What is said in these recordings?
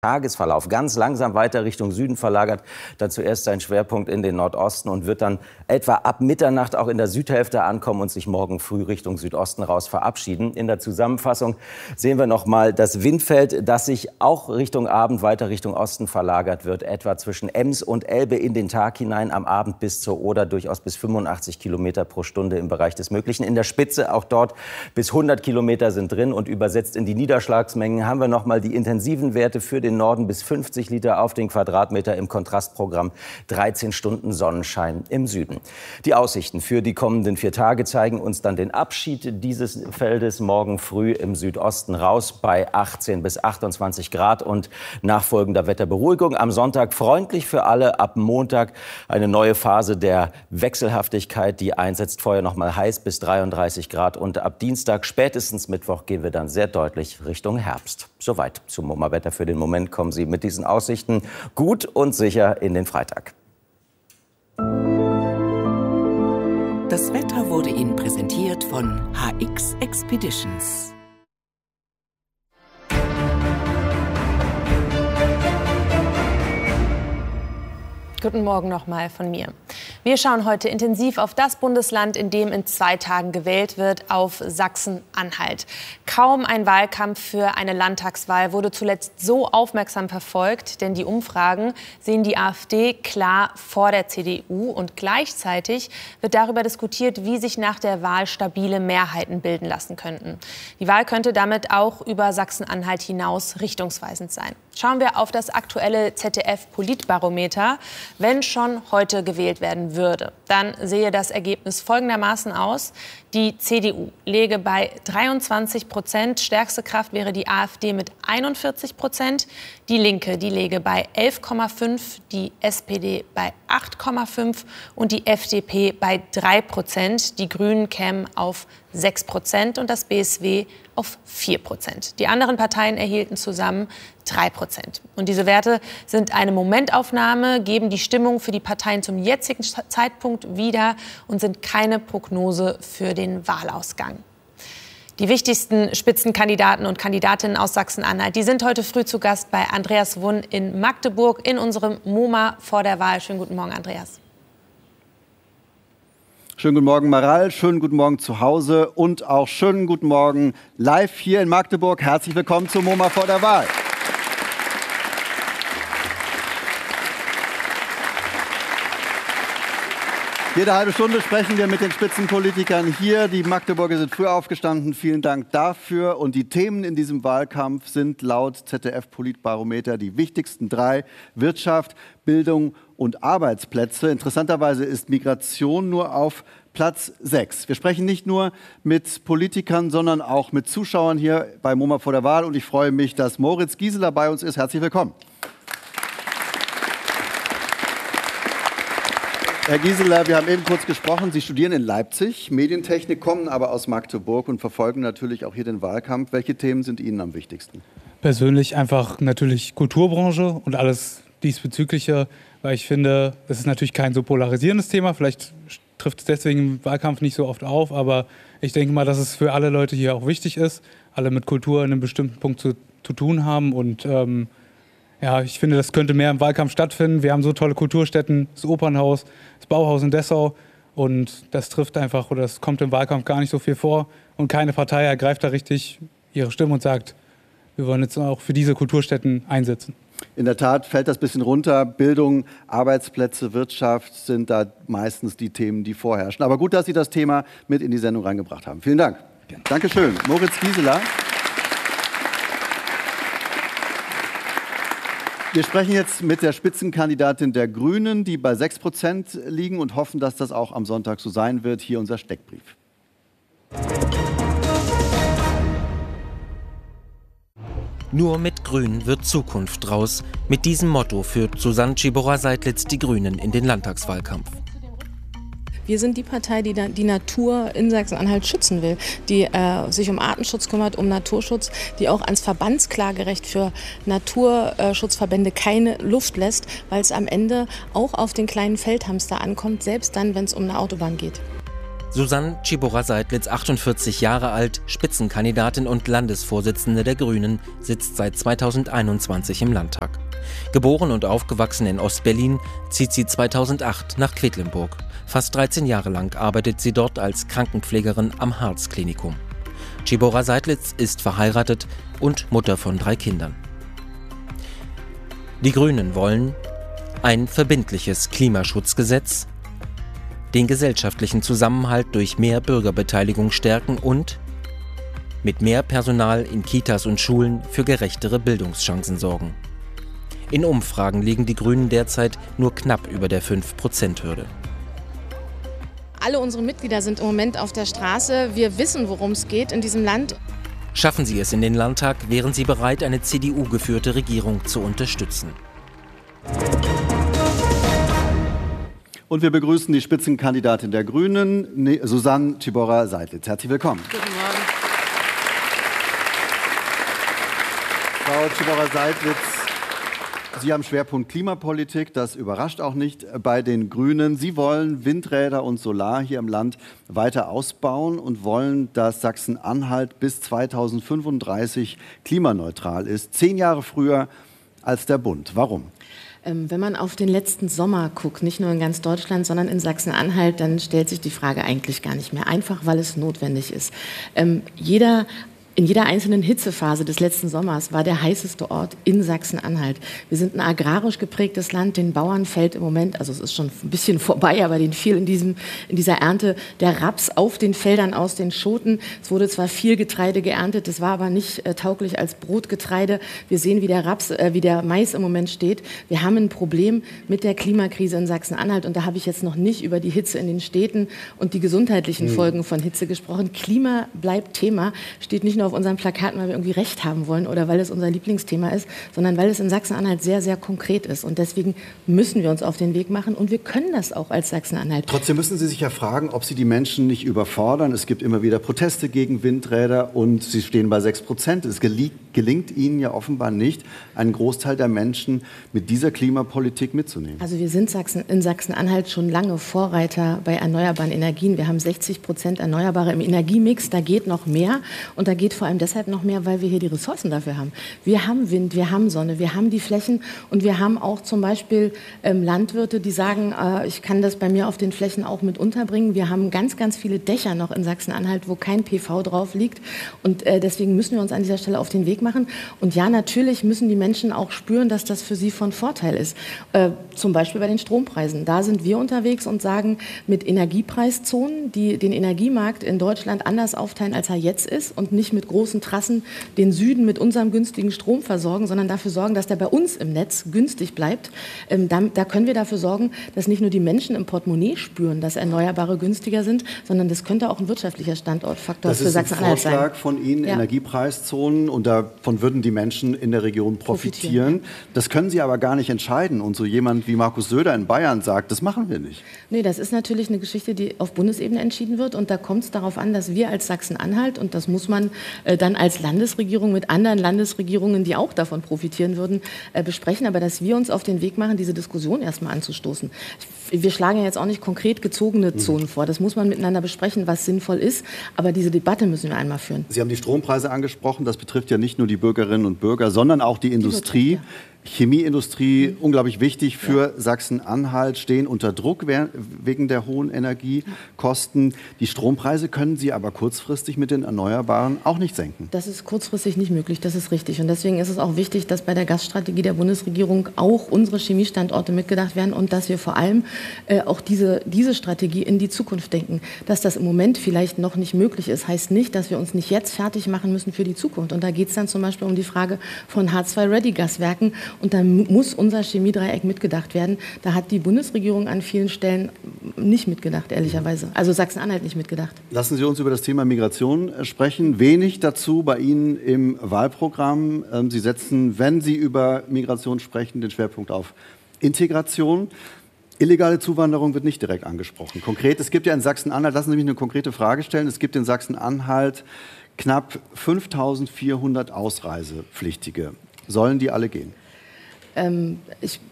Tagesverlauf ganz langsam weiter Richtung Süden verlagert, dann zuerst seinen Schwerpunkt in den Nordosten und wird dann etwa ab Mitternacht auch in der Südhälfte ankommen und sich morgen früh Richtung Südosten raus verabschieden. In der Zusammenfassung sehen wir noch mal das Windfeld, das sich auch Richtung Abend weiter Richtung Osten verlagert wird, etwa zwischen Ems und Elbe in den Tag hinein, am Abend bis zur Oder durchaus bis 85 Kilometer pro Stunde im Bereich des Möglichen. In der Spitze auch dort bis 100 Kilometer sind drin und übersetzt in die Niederschlagsmengen haben wir noch mal die intensiven Werte für den Norden bis 50 Liter auf den Quadratmeter im Kontrastprogramm, 13 Stunden Sonnenschein im Süden. Die Aussichten für die kommenden 4 Tage zeigen uns dann den Abschied dieses Feldes morgen früh im Südosten raus bei 18 bis 28 Grad und nachfolgender Wetterberuhigung. Am Sonntag freundlich für alle, ab Montag eine neue Phase der Wechselhaftigkeit, die einsetzt. Vorher noch mal heiß bis 33 Grad und ab Dienstag, spätestens Mittwoch, gehen wir dann sehr deutlich Richtung Herbst. Soweit zum MoMA-Wetter für den Moment. Kommen Sie mit diesen Aussichten gut und sicher in den Freitag. Das Wetter wurde Ihnen präsentiert von HX Expeditions. Guten Morgen nochmal von mir. Wir schauen heute intensiv auf das Bundesland, in dem in 2 Tagen gewählt wird, auf Sachsen-Anhalt. Kaum ein Wahlkampf für eine Landtagswahl wurde zuletzt so aufmerksam verfolgt, denn die Umfragen sehen die AfD klar vor der CDU und gleichzeitig wird darüber diskutiert, wie sich nach der Wahl stabile Mehrheiten bilden lassen könnten. Die Wahl könnte damit auch über Sachsen-Anhalt hinaus richtungsweisend sein. Schauen wir auf das aktuelle ZDF-Politbarometer. Wenn schon heute gewählt werden würde, dann sehe das Ergebnis folgendermaßen aus. Die CDU läge bei 23%, stärkste Kraft wäre die AfD mit 41%, die Linke, die läge bei 11,5%, die SPD bei 8,5% und die FDP bei 3%. Die Grünen kämen auf 6% und das BSW auf 4%. Die anderen Parteien erhielten zusammen 3%. Und diese Werte sind eine Momentaufnahme, geben die Stimmung für die Parteien zum jetzigen Zeitpunkt wieder und sind keine Prognose für den Wahlausgang. Die wichtigsten Spitzenkandidaten und Kandidatinnen aus Sachsen-Anhalt, die sind heute früh zu Gast bei Andreas Wunn in Magdeburg in unserem MoMA vor der Wahl. Schönen guten Morgen, Andreas. Schönen guten Morgen, Maral. Schönen guten Morgen zu Hause und auch schönen guten Morgen live hier in Magdeburg. Herzlich willkommen zum MoMA vor der Wahl. Jede halbe Stunde sprechen wir mit den Spitzenpolitikern hier. Die Magdeburger sind früh aufgestanden. Vielen Dank dafür. Und die Themen in diesem Wahlkampf sind laut ZDF-Politbarometer die wichtigsten 3: Wirtschaft, Bildung und Arbeitsplätze. Interessanterweise ist Migration nur auf Platz 6. Wir sprechen nicht nur mit Politikern, sondern auch mit Zuschauern hier bei MoMA vor der Wahl. Und ich freue mich, dass Moritz Gieseler bei uns ist. Herzlich willkommen. Herr Gieseler, wir haben eben kurz gesprochen. Sie studieren in Leipzig Medientechnik, kommen aber aus Magdeburg und verfolgen natürlich auch hier den Wahlkampf. Welche Themen sind Ihnen am wichtigsten? Persönlich einfach natürlich Kulturbranche und alles Diesbezügliche, weil ich finde, das ist natürlich kein so polarisierendes Thema. Vielleicht trifft es deswegen im Wahlkampf nicht so oft auf, aber ich denke mal, dass es für alle Leute hier auch wichtig ist, alle mit Kultur in einem bestimmten Punkt zu tun haben und ja, ich finde, das könnte mehr im Wahlkampf stattfinden. Wir haben so tolle Kulturstätten, das Opernhaus, das Bauhaus in Dessau. Und das trifft einfach, oder das kommt im Wahlkampf gar nicht so viel vor. Und keine Partei ergreift da richtig ihre Stimme und sagt, wir wollen jetzt auch für diese Kulturstätten einsetzen. In der Tat fällt das ein bisschen runter. Bildung, Arbeitsplätze, Wirtschaft sind da meistens die Themen, die vorherrschen. Aber gut, dass Sie das Thema mit in die Sendung reingebracht haben. Vielen Dank. Gerne. Dankeschön. Moritz Gieseler. Wir sprechen jetzt mit der Spitzenkandidatin der Grünen, die bei 6% liegen und hoffen, dass das auch am Sonntag so sein wird. Hier unser Steckbrief. Nur mit Grün wird Zukunft draus. Mit diesem Motto führt Susanne Tschiborra-Seidlitz die Grünen in den Landtagswahlkampf. Wir sind die Partei, die die Natur in Sachsen-Anhalt schützen will, die sich um Artenschutz kümmert, um Naturschutz, die auch ans Verbandsklagerecht für Naturschutzverbände keine Luft lässt, weil es am Ende auch auf den kleinen Feldhamster ankommt, selbst dann, wenn es um eine Autobahn geht. Susanne Tschiboura-Seidlitz, 48 Jahre alt, Spitzenkandidatin und Landesvorsitzende der Grünen, sitzt seit 2021 im Landtag. Geboren und aufgewachsen in Ostberlin, zieht sie 2008 nach Quedlinburg. Fast 13 Jahre lang arbeitet sie dort als Krankenpflegerin am Harz-Klinikum. Tschiboura-Seidlitz ist verheiratet und Mutter von 3 Kindern. Die Grünen wollen ein verbindliches Klimaschutzgesetz, den gesellschaftlichen Zusammenhalt durch mehr Bürgerbeteiligung stärken und mit mehr Personal in Kitas und Schulen für gerechtere Bildungschancen sorgen. In Umfragen liegen die Grünen derzeit nur knapp über der 5%-Hürde. Alle unsere Mitglieder sind im Moment auf der Straße. Wir wissen, worum es geht in diesem Land. Schaffen sie es in den Landtag, wären sie bereit, eine CDU-geführte Regierung zu unterstützen. Und wir begrüßen die Spitzenkandidatin der Grünen, Susanne Tschiboura-Seidlitz. Herzlich willkommen. Guten Morgen. Frau Tschiboura-Seidlitz, Sie haben Schwerpunkt Klimapolitik, das überrascht auch nicht bei den Grünen. Sie wollen Windräder und Solar hier im Land weiter ausbauen und wollen, dass Sachsen-Anhalt bis 2035 klimaneutral ist. 10 Jahre früher als der Bund. Warum? Wenn man auf den letzten Sommer guckt, nicht nur in ganz Deutschland, sondern in Sachsen-Anhalt, dann stellt sich die Frage eigentlich gar nicht mehr. Einfach, weil es notwendig ist. In jeder einzelnen Hitzephase des letzten Sommers war der heißeste Ort in Sachsen-Anhalt. Wir sind ein agrarisch geprägtes Land. Den Bauern fällt im Moment, also es ist schon ein bisschen vorbei, aber denen fiel in dieser Ernte der Raps auf den Feldern aus den Schoten. Es wurde zwar viel Getreide geerntet, das war aber nicht tauglich als Brotgetreide. Wir sehen, wie der Mais im Moment steht. Wir haben ein Problem mit der Klimakrise in Sachsen-Anhalt und da habe ich jetzt noch nicht über die Hitze in den Städten und die gesundheitlichen Folgen von Hitze gesprochen. Klima bleibt Thema, steht nicht nur auf unseren Plakaten, weil wir irgendwie Recht haben wollen oder weil es unser Lieblingsthema ist, sondern weil es in Sachsen-Anhalt sehr, sehr konkret ist. Und deswegen müssen wir uns auf den Weg machen und wir können das auch als Sachsen-Anhalt. Trotzdem müssen Sie sich ja fragen, ob Sie die Menschen nicht überfordern. Es gibt immer wieder Proteste gegen Windräder und Sie stehen bei 6%. Es gelingt Ihnen ja offenbar nicht, einen Großteil der Menschen mit dieser Klimapolitik mitzunehmen. Also wir sind in Sachsen-Anhalt schon lange Vorreiter bei erneuerbaren Energien. Wir haben 60% Erneuerbare im Energiemix. Da geht noch mehr und da geht vor allem deshalb noch mehr, weil wir hier die Ressourcen dafür haben. Wir haben Wind, wir haben Sonne, wir haben die Flächen und wir haben auch zum Beispiel Landwirte, die sagen, ich kann das bei mir auf den Flächen auch mit unterbringen. Wir haben ganz, ganz viele Dächer noch in Sachsen-Anhalt, wo kein PV drauf liegt und deswegen müssen wir uns an dieser Stelle auf den Weg machen. Und ja, natürlich müssen die Menschen auch spüren, dass das für sie von Vorteil ist. Zum Beispiel bei den Strompreisen. Da sind wir unterwegs und sagen, mit Energiepreiszonen, die den Energiemarkt in Deutschland anders aufteilen, als er jetzt ist und nicht mit großen Trassen den Süden mit unserem günstigen Strom versorgen, sondern dafür sorgen, dass der bei uns im Netz günstig bleibt. Da können wir dafür sorgen, dass nicht nur die Menschen im Portemonnaie spüren, dass Erneuerbare günstiger sind, sondern das könnte auch ein wirtschaftlicher Standortfaktor für Sachsen-Anhalt sein. Das ist ein Vorschlag von Ihnen, ja. Energiepreiszonen, und davon würden die Menschen in der Region profitieren. Ja. Das können Sie aber gar nicht entscheiden. Und so jemand wie Markus Söder in Bayern sagt, das machen wir nicht. Nee, das ist natürlich eine Geschichte, die auf Bundesebene entschieden wird. Und da kommt es darauf an, dass wir als Sachsen-Anhalt, und das muss man dann als Landesregierung mit anderen Landesregierungen, die auch davon profitieren würden, besprechen. Aber dass wir uns auf den Weg machen, diese Diskussion erstmal anzustoßen. Wir schlagen ja jetzt auch nicht konkret gezogene Zonen vor. Das muss man miteinander besprechen, was sinnvoll ist. Aber diese Debatte müssen wir einmal führen. Sie haben die Strompreise angesprochen. Das betrifft ja nicht nur die Bürgerinnen und Bürger, sondern auch die Industrie. Chemieindustrie, unglaublich wichtig für Sachsen-Anhalt, stehen unter Druck wegen der hohen Energiekosten. Die Strompreise können Sie aber kurzfristig mit den Erneuerbaren auch nicht senken. Das ist kurzfristig nicht möglich, das ist richtig. Und deswegen ist es auch wichtig, dass bei der Gasstrategie der Bundesregierung auch unsere Chemiestandorte mitgedacht werden und dass wir vor allem auch diese Strategie in die Zukunft denken. Dass das im Moment vielleicht noch nicht möglich ist, heißt nicht, dass wir uns nicht jetzt fertig machen müssen für die Zukunft. Und da geht es dann zum Beispiel um die Frage von H2-Ready-Gaswerken. Und da muss unser Chemiedreieck mitgedacht werden. Da hat die Bundesregierung an vielen Stellen nicht mitgedacht, ehrlicherweise. Also Sachsen-Anhalt nicht mitgedacht. Lassen Sie uns über das Thema Migration sprechen. Wenig dazu bei Ihnen im Wahlprogramm. Sie setzen, wenn Sie über Migration sprechen, den Schwerpunkt auf Integration. Illegale Zuwanderung wird nicht direkt angesprochen. Konkret, es gibt ja in Sachsen-Anhalt, lassen Sie mich eine konkrete Frage stellen, es gibt in Sachsen-Anhalt knapp 5.400 Ausreisepflichtige. Sollen die alle gehen?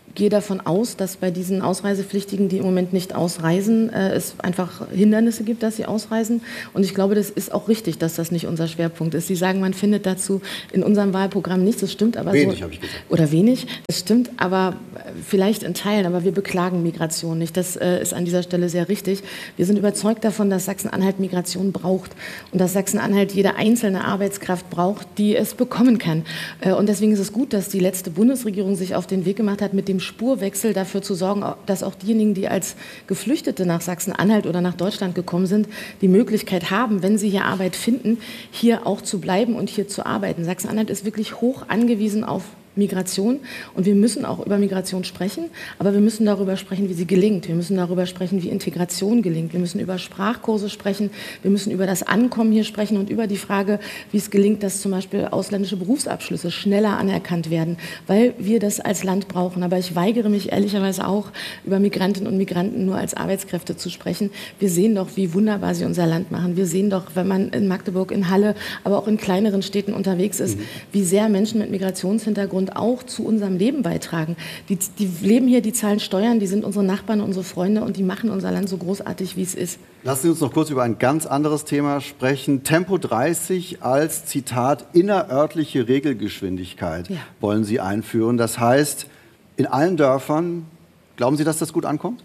gehe davon aus, dass bei diesen Ausreisepflichtigen, die im Moment nicht ausreisen, es einfach Hindernisse gibt, dass sie ausreisen. Und ich glaube, das ist auch richtig, dass das nicht unser Schwerpunkt ist. Sie sagen, man findet dazu in unserem Wahlprogramm nichts. Das stimmt aber wenig, so. habe ich gesagt. Oder wenig. Das stimmt, aber vielleicht in Teilen. Aber wir beklagen Migration nicht. Das ist an dieser Stelle sehr richtig. Wir sind überzeugt davon, dass Sachsen-Anhalt Migration braucht und dass Sachsen-Anhalt jede einzelne Arbeitskraft braucht, die es bekommen kann. Und deswegen ist es gut, dass die letzte Bundesregierung sich auf den Weg gemacht hat, mit dem Spurwechsel dafür zu sorgen, dass auch diejenigen, die als Geflüchtete nach Sachsen-Anhalt oder nach Deutschland gekommen sind, die Möglichkeit haben, wenn sie hier Arbeit finden, hier auch zu bleiben und hier zu arbeiten. Sachsen-Anhalt ist wirklich hoch angewiesen auf Migration und wir müssen auch über Migration sprechen, aber wir müssen darüber sprechen, wie sie gelingt. Wir müssen darüber sprechen, wie Integration gelingt. Wir müssen über Sprachkurse sprechen, wir müssen über das Ankommen hier sprechen und über die Frage, wie es gelingt, dass zum Beispiel ausländische Berufsabschlüsse schneller anerkannt werden, weil wir das als Land brauchen. Aber ich weigere mich ehrlicherweise auch, über Migrantinnen und Migranten nur als Arbeitskräfte zu sprechen. Wir sehen doch, wie wunderbar sie unser Land machen. Wir sehen doch, wenn man in Magdeburg, in Halle, aber auch in kleineren Städten unterwegs ist, wie sehr Menschen mit Migrationshintergrund auch zu unserem Leben beitragen. Die leben hier, die zahlen Steuern, die sind unsere Nachbarn, unsere Freunde und die machen unser Land so großartig, wie es ist. Lassen Sie uns noch kurz über ein ganz anderes Thema sprechen. Tempo 30 als, Zitat, innerörtliche Regelgeschwindigkeit wollen Sie einführen. Das heißt, in allen Dörfern, glauben Sie, dass das gut ankommt?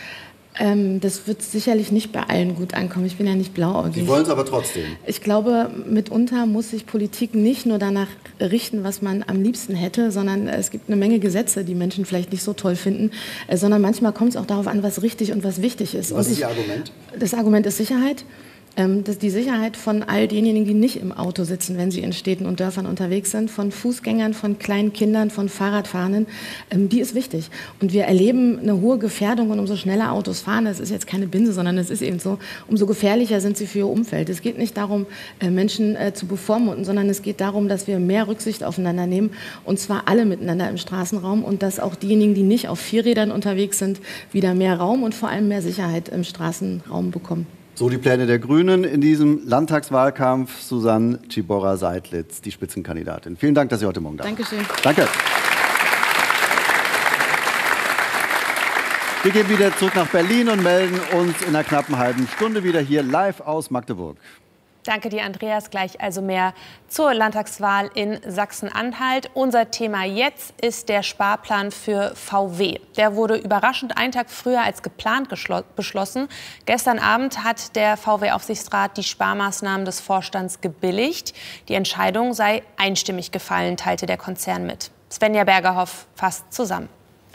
Das wird sicherlich nicht bei allen gut ankommen. Ich bin ja nicht blauäugig. Sie wollen es aber trotzdem. Ich glaube, mitunter muss sich Politik nicht nur danach richten, was man am liebsten hätte, sondern es gibt eine Menge Gesetze, die Menschen vielleicht nicht so toll finden, sondern manchmal kommt es auch darauf an, was richtig und was wichtig ist. Was ist Ihr Argument? Das Argument ist Sicherheit. Das die Sicherheit von all denjenigen, die nicht im Auto sitzen, wenn sie in Städten und Dörfern unterwegs sind, von Fußgängern, von kleinen Kindern, von Fahrradfahrenden, die ist wichtig. Und wir erleben eine hohe Gefährdung und umso schneller Autos fahren, das ist jetzt keine Binse, sondern es ist eben so, umso gefährlicher sind sie für ihr Umfeld. Es geht nicht darum, Menschen zu bevormunden, sondern es geht darum, dass wir mehr Rücksicht aufeinander nehmen und zwar alle miteinander im Straßenraum und dass auch diejenigen, die nicht auf Vierrädern unterwegs sind, wieder mehr Raum und vor allem mehr Sicherheit im Straßenraum bekommen. So die Pläne der Grünen in diesem Landtagswahlkampf. Susanne Tschiborra-Seidlitz, die Spitzenkandidatin. Vielen Dank, dass Sie heute Morgen da waren. Dankeschön. Danke. Wir gehen wieder zurück nach Berlin und melden uns in einer knappen halben Stunde wieder hier live aus Magdeburg. Danke dir, Andreas. Gleich also mehr zur Landtagswahl in Sachsen-Anhalt. Unser Thema jetzt ist der Sparplan für VW. Der wurde überraschend einen Tag früher als geplant beschlossen. Gestern Abend hat der VW-Aufsichtsrat die Sparmaßnahmen des Vorstands gebilligt. Die Entscheidung sei einstimmig gefallen, teilte der Konzern mit. Svenja Bergerhoff fasst zusammen.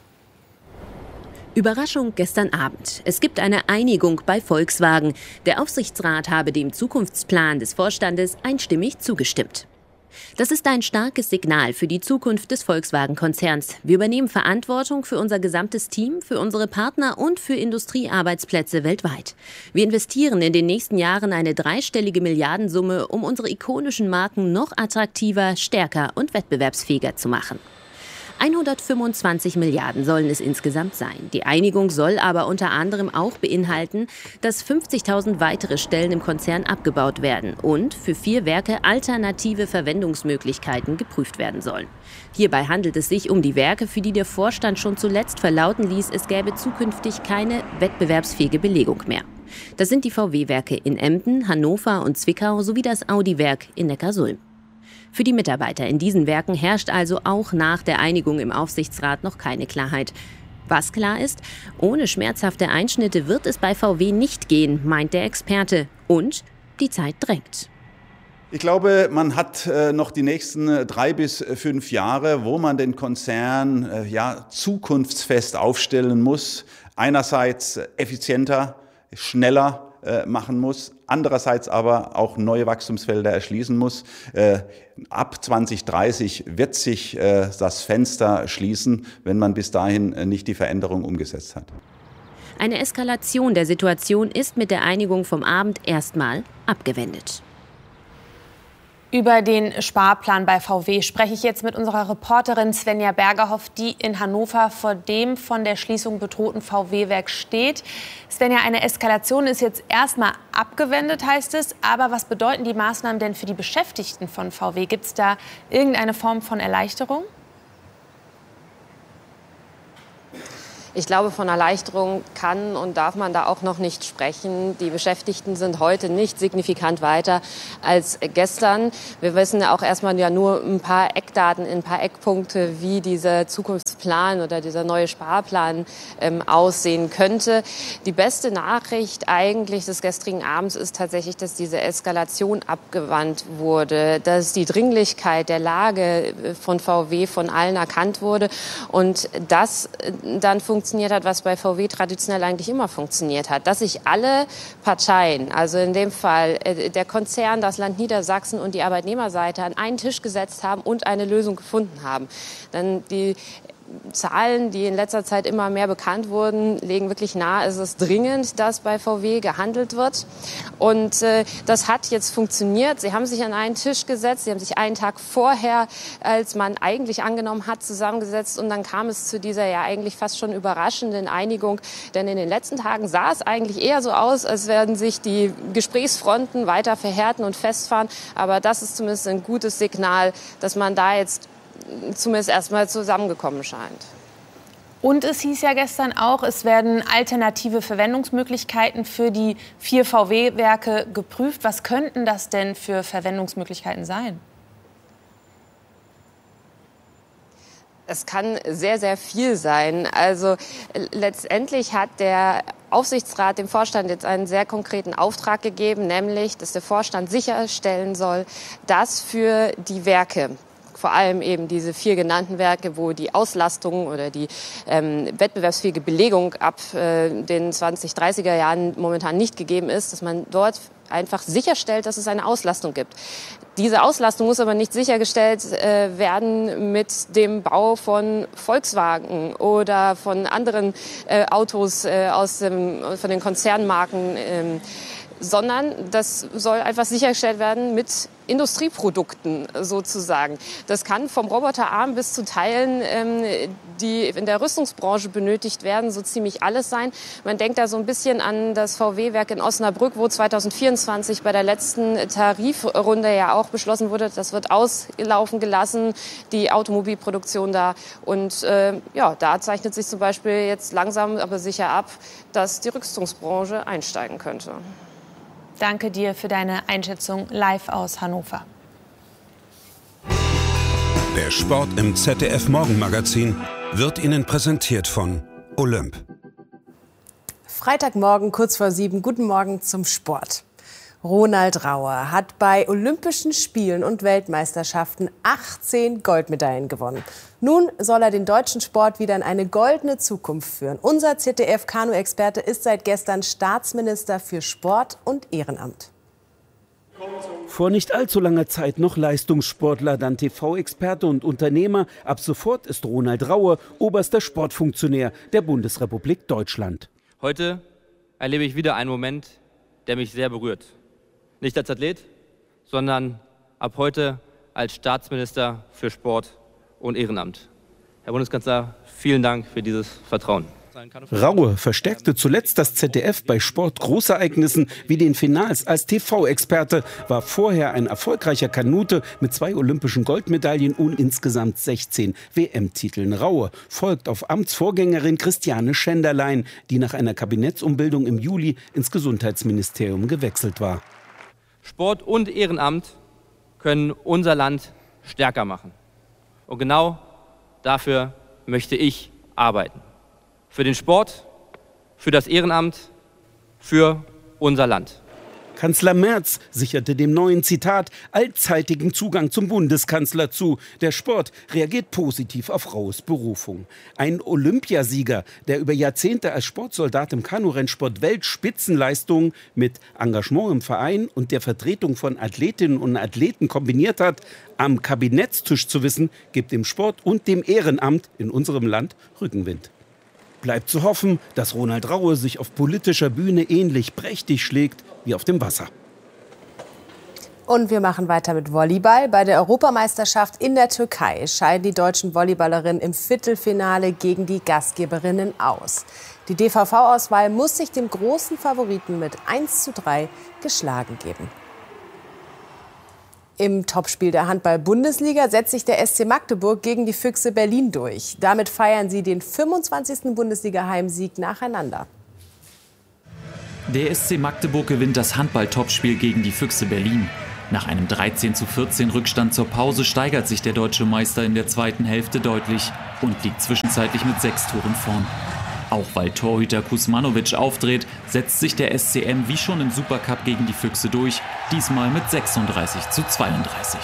Überraschung gestern Abend. Es gibt eine Einigung bei Volkswagen. Der Aufsichtsrat habe dem Zukunftsplan des Vorstandes einstimmig zugestimmt. Das ist ein starkes Signal für die Zukunft des Volkswagen-Konzerns. Wir übernehmen Verantwortung für unser gesamtes Team, für unsere Partner und für Industriearbeitsplätze weltweit. Wir investieren in den nächsten Jahren eine dreistellige Milliardensumme, um unsere ikonischen Marken noch attraktiver, stärker und wettbewerbsfähiger zu machen. 125 Milliarden sollen es insgesamt sein. Die Einigung soll aber unter anderem auch beinhalten, dass 50.000 weitere Stellen im Konzern abgebaut werden und für 4 Werke alternative Verwendungsmöglichkeiten geprüft werden sollen. Hierbei handelt es sich um die Werke, für die der Vorstand schon zuletzt verlauten ließ, es gäbe zukünftig keine wettbewerbsfähige Belegung mehr. Das sind die VW-Werke in Emden, Hannover und Zwickau sowie das Audi-Werk in Neckarsulm. Für die Mitarbeiter in diesen Werken herrscht also auch nach der Einigung im Aufsichtsrat noch keine Klarheit. Was klar ist, ohne schmerzhafte Einschnitte wird es bei VW nicht gehen, meint der Experte. Und die Zeit drängt. Ich glaube, man hat noch die nächsten 3 bis 5 Jahre, wo man den Konzern zukunftsfest aufstellen muss. Einerseits effizienter, schneller machen muss, andererseits aber auch neue Wachstumsfelder erschließen muss. Ab 2030 wird sich das Fenster schließen, wenn man bis dahin nicht die Veränderung umgesetzt hat. Eine Eskalation der Situation ist mit der Einigung vom Abend erstmal abgewendet. Über den Sparplan bei VW spreche ich jetzt mit unserer Reporterin Svenja Bergerhoff, die in Hannover vor dem von der Schließung bedrohten VW-Werk steht. Svenja, eine Eskalation ist jetzt erstmal abgewendet, heißt es. Aber was bedeuten die Maßnahmen denn für die Beschäftigten von VW? Gibt es da irgendeine Form von Erleichterung? Ich glaube, von Erleichterung kann und darf man da auch noch nicht sprechen. Die Beschäftigten sind heute nicht signifikant weiter als gestern. Wir wissen ja auch erstmal ja nur ein paar Eckdaten, ein paar Eckpunkte, wie dieser Zukunftsplan oder dieser neue Sparplan aussehen könnte. Die beste Nachricht eigentlich des gestrigen Abends ist tatsächlich, dass diese Eskalation abgewandt wurde, dass die Dringlichkeit der Lage von VW von allen erkannt wurde und das dann funktioniert hat, was bei VW traditionell eigentlich immer funktioniert hat, dass sich alle Parteien, also in dem Fall der Konzern, das Land Niedersachsen und die Arbeitnehmerseite an einen Tisch gesetzt haben und eine Lösung gefunden haben. Dann die Zahlen, die in letzter Zeit immer mehr bekannt wurden, legen wirklich nahe, es ist dringend, dass bei VW gehandelt wird. Und das hat jetzt funktioniert. Sie haben sich an einen Tisch gesetzt, sie haben sich einen Tag vorher, als man eigentlich angenommen hat, zusammengesetzt. Und dann kam es zu dieser ja eigentlich fast schon überraschenden Einigung. Denn in den letzten Tagen sah es eigentlich eher so aus, als werden sich die Gesprächsfronten weiter verhärten und festfahren. Aber das ist zumindest ein gutes Signal, dass man da jetzt zumindest erstmal zusammengekommen scheint. Und es hieß ja gestern auch, es werden alternative Verwendungsmöglichkeiten für die 4 VW-Werke geprüft. Was könnten das denn für Verwendungsmöglichkeiten sein? Es kann sehr, sehr viel sein. Also letztendlich hat der Aufsichtsrat dem Vorstand jetzt einen sehr konkreten Auftrag gegeben, nämlich, dass der Vorstand sicherstellen soll, dass für die Werke, vor allem eben diese 4 genannten Werke, wo die Auslastung oder die wettbewerbsfähige Belegung ab den 2030er Jahren momentan nicht gegeben ist, dass man dort einfach sicherstellt, dass es eine Auslastung gibt. Diese Auslastung muss aber nicht sichergestellt werden mit dem Bau von Volkswagen oder von anderen Autos von den Konzernmarken, sondern das soll einfach sichergestellt werden mit Industrieprodukten sozusagen. Das kann vom Roboterarm bis zu Teilen, die in der Rüstungsbranche benötigt werden, so ziemlich alles sein. Man denkt da so ein bisschen an das VW-Werk in Osnabrück, wo 2024 bei der letzten Tarifrunde ja auch beschlossen wurde, das wird auslaufen gelassen, die Automobilproduktion da. Und ja, da zeichnet sich zum Beispiel jetzt langsam, aber sicher ab, dass die Rüstungsbranche einsteigen könnte. Danke dir für deine Einschätzung live aus Hannover. Der Sport im ZDF-Morgenmagazin wird Ihnen präsentiert von Olymp. Freitagmorgen, kurz vor 7. Guten Morgen zum Sport. Ronald Rauer hat bei Olympischen Spielen und Weltmeisterschaften 18 Goldmedaillen gewonnen. Nun soll er den deutschen Sport wieder in eine goldene Zukunft führen. Unser ZDF-Kanu-Experte ist seit gestern Staatsminister für Sport und Ehrenamt. Vor nicht allzu langer Zeit noch Leistungssportler, dann TV-Experte und Unternehmer. Ab sofort ist Ronald Rauer oberster Sportfunktionär der Bundesrepublik Deutschland. Heute erlebe ich wieder einen Moment, der mich sehr berührt. Nicht als Athlet, sondern ab heute als Staatsminister für Sport und Ehrenamt. Herr Bundeskanzler, vielen Dank für dieses Vertrauen. Rauer verstärkte zuletzt das ZDF bei Sportgroßereignissen wie den Finals als TV-Experte, war vorher ein erfolgreicher Kanute mit 2 olympischen Goldmedaillen und insgesamt 16 WM-Titeln. Rauer folgt auf Amtsvorgängerin Christiane Schenderlein, die nach einer Kabinettsumbildung im Juli ins Gesundheitsministerium gewechselt war. Sport und Ehrenamt können unser Land stärker machen. Und genau dafür möchte ich arbeiten. Für den Sport, für das Ehrenamt, für unser Land. Kanzler Merz sicherte dem neuen Zitat allzeitigen Zugang zum Bundeskanzler zu. Der Sport reagiert positiv auf Rauers Berufung. Ein Olympiasieger, der über Jahrzehnte als Sportsoldat im Kanurennsport Weltspitzenleistungen mit Engagement im Verein und der Vertretung von Athletinnen und Athleten kombiniert hat, am Kabinettstisch zu wissen, gibt dem Sport und dem Ehrenamt in unserem Land Rückenwind. Bleibt zu hoffen, dass Ronald Rauer sich auf politischer Bühne ähnlich prächtig schlägt wie auf dem Wasser. Und wir machen weiter mit Volleyball. Bei der Europameisterschaft in der Türkei scheiden die deutschen Volleyballerinnen im Viertelfinale gegen die Gastgeberinnen aus. Die DVV-Auswahl muss sich dem großen Favoriten mit 1:3 geschlagen geben. Im Topspiel der Handball-Bundesliga setzt sich der SC Magdeburg gegen die Füchse Berlin durch. Damit feiern sie den 25. Bundesliga-Heimsieg nacheinander. Der SC Magdeburg gewinnt das Handball-Topspiel gegen die Füchse Berlin. Nach einem 13:14 Rückstand zur Pause steigert sich der deutsche Meister in der zweiten Hälfte deutlich und liegt zwischenzeitlich mit 6 Toren vorn. Auch weil Torhüter Kuzmanovic aufdreht, setzt sich der SCM wie schon im Supercup gegen die Füchse durch, diesmal mit 36:32.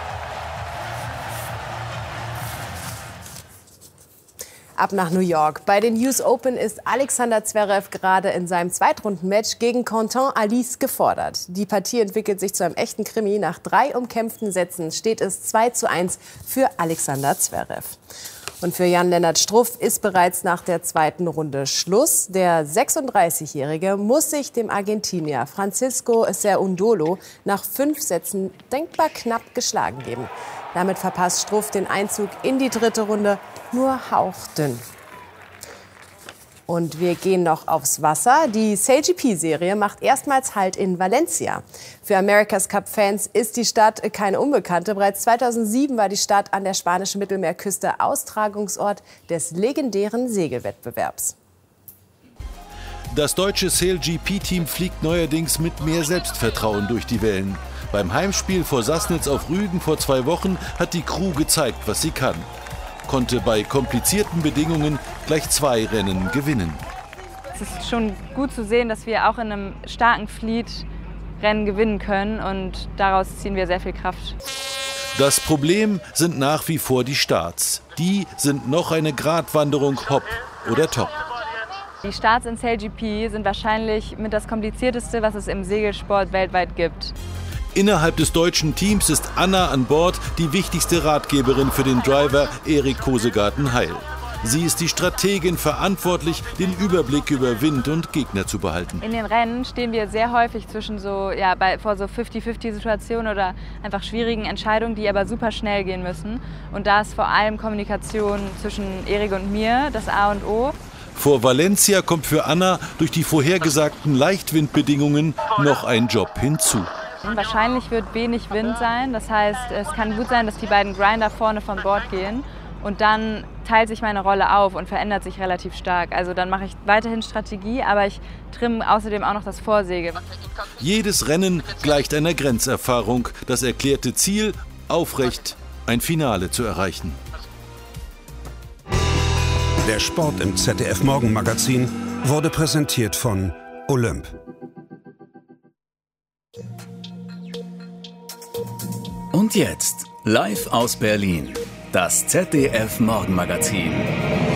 Ab nach New York. Bei den US Open ist Alexander Zverev gerade in seinem Zweitrundenmatch gegen Quentin Alice gefordert. Die Partie entwickelt sich zu einem echten Krimi. Nach 3 umkämpften Sätzen steht es 2:1 für Alexander Zverev. Und für Jan-Lennart Struff ist bereits nach der zweiten Runde Schluss. Der 36-Jährige muss sich dem Argentinier Francisco Cerundolo nach 5 Sätzen denkbar knapp geschlagen geben. Damit verpasst Struff den Einzug in die dritte Runde nur hauchdünn. Und wir gehen noch aufs Wasser. Die SailGP-Serie macht erstmals Halt in Valencia. Für America's Cup-Fans ist die Stadt keine Unbekannte. Bereits 2007 war die Stadt an der spanischen Mittelmeerküste Austragungsort des legendären Segelwettbewerbs. Das deutsche SailGP-Team fliegt neuerdings mit mehr Selbstvertrauen durch die Wellen. Beim Heimspiel vor Sassnitz auf Rügen vor 2 Wochen hat die Crew gezeigt, was sie kann. Konnte bei komplizierten Bedingungen gleich 2 Rennen gewinnen. Es ist schon gut zu sehen, dass wir auch in einem starken Fleet Rennen gewinnen können und daraus ziehen wir sehr viel Kraft. Das Problem sind nach wie vor die Starts. Die sind noch eine Gratwanderung hopp oder top. Die Starts in SailGP sind wahrscheinlich mit das komplizierteste, was es im Segelsport weltweit gibt. Innerhalb des deutschen Teams ist Anna an Bord die wichtigste Ratgeberin für den Driver Erik Kosegarten-Heil. Sie ist die Strategin, verantwortlich, den Überblick über Wind und Gegner zu behalten. In den Rennen stehen wir sehr häufig zwischen vor so 50-50-Situationen oder einfach schwierigen Entscheidungen, die aber super schnell gehen müssen. Und da ist vor allem Kommunikation zwischen Erik und mir das A und O. Vor Valencia kommt für Anna durch die vorhergesagten Leichtwindbedingungen noch ein Job hinzu. Wahrscheinlich wird wenig Wind sein, das heißt, es kann gut sein, dass die beiden Grinder vorne von Bord gehen und dann teilt sich meine Rolle auf und verändert sich relativ stark. Also dann mache ich weiterhin Strategie, aber ich trimme außerdem auch noch das Vorsegel. Jedes Rennen gleicht einer Grenzerfahrung, das erklärte Ziel, aufrecht ein Finale zu erreichen. Der Sport im ZDF Morgenmagazin wurde präsentiert von Olymp. Und jetzt, live aus Berlin, das ZDF Morgenmagazin.